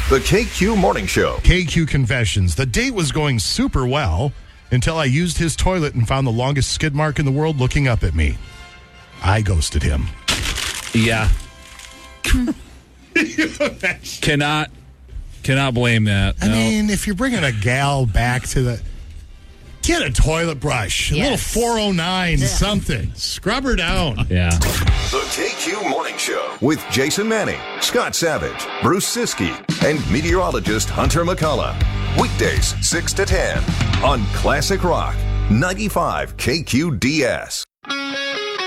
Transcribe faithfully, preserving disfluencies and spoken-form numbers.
The K Q Morning Show. K Q Confessions. The date was going super well until I used his toilet and found the longest skid mark in the world looking up at me. I ghosted him. Yeah. cannot, cannot blame that. I no. mean, if you're bringing a gal back to the... Get a toilet brush. Yes. A little four oh nine, yeah. something. Scrub her down. Yeah. The K Q Morning Show with Jason Manning, Scott Savage, Bruce Siskey, and meteorologist Hunter McCullough. Weekdays, six to ten on Classic Rock, ninety-five K Q D S.